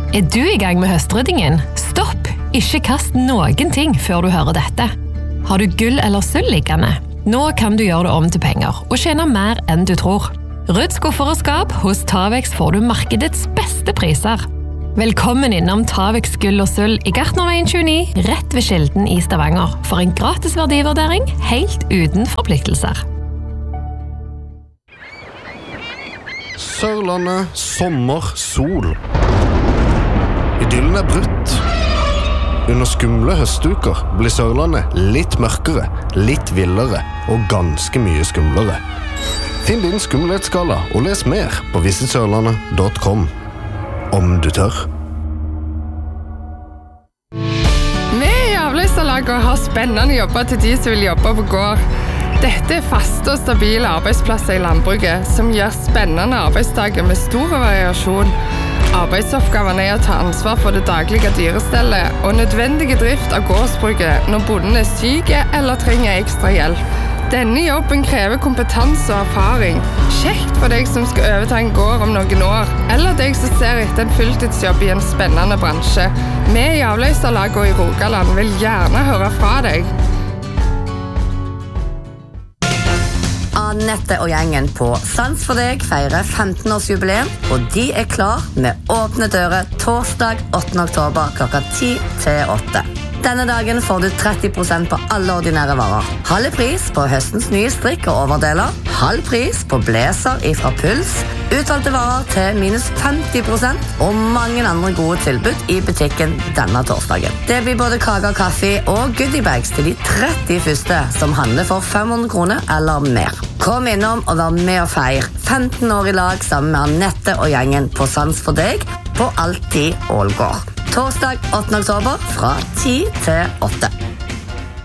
Du I gang med høstryddingen? Stopp! Ikke kast noen ting før du hører dette. Har du gull eller sølv liggende? Nå kan du gjøre det om til penger og tjene mer enn du tror. Rydd skuffer og skap, hos Tavex får du markedets beste priser. Velkommen innom Tavex gull og sølv I Gartnerveien 29, rett ved Kilden I Stavanger, for en gratis verdivurdering helt uten forpliktelser. Sørlandet, sommer, sol. Idyllen brutt. Under skumle høstuker blir Sørlandet litt mørkere, litt villere og ganske mye skumlere. Finn din skumlighetsskala og les mer på visitsørlandet.com. Om du tør. Vi I Avløserlaget har spennende jobber til de som vil jobbe på gård. Dette faste og stabile arbeidsplasser I landbruket, som gjør spennende arbeidsdager med stor variasjon. Arbeidsoppgavene å ta ansvar for det daglige dyrestellet og nødvendige drift av gårdsbruket når bonden syk eller trenger ekstra hjelp. Denne jobben krever kompetanse og erfaring. Kjekt for deg som skal overta en gård om noen år, eller deg som ser etter en fulltidsjobb I en spennende bransje. Vi I Avløserlaget I Rogaland vil gjerne høre fra deg. Anette og gjengen på Sans for deg feirer 15-årsjubileum, og de klar med åpne dører torsdag 8. oktober klokka 10 til 8. Denne dagen får du 30% på alle ordinære varer. Halv pris på høstens nye strikk og overdeler. Halv pris på blazer fra Puls. Utvalgte varer til minus 50% og mange andre gode tilbud I butikken denne torsdagen. Det blir både kake og kaffe og goodiebags til de 30 første som handler for 500 kroner eller mer. Kom innom og vær med og feir 15 år I lag sammen med Anette og gjengen på Sans for deg på Alltid Ålgård. Torsdag 8. oktober fra 10 til 8.